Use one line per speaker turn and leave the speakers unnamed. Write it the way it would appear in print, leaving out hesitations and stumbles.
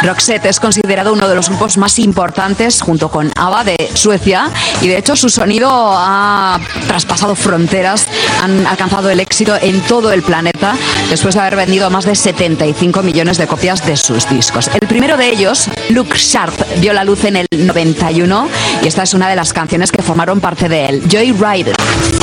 Roxette es considerado uno de los grupos más importantes junto con ABBA de Suecia y de hecho su sonido ha traspasado fronteras, han alcanzado el éxito en todo el planeta después de haber vendido más de 75 millones de copias de sus discos. El primero de ellos, Look Sharp, vio la luz en el 91 y esta es una de las canciones que formaron parte de él, Joyride.